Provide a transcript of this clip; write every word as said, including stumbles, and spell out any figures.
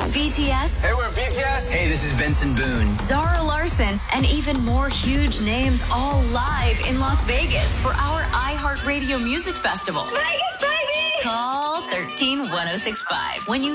B T S. Hey, we're B T S. Hey, this is Benson Boone. Zara Larson, and even more huge names all live in Las Vegas for our iHeartRadio Music Festival. Vegas, baby! Call one three one oh six five when you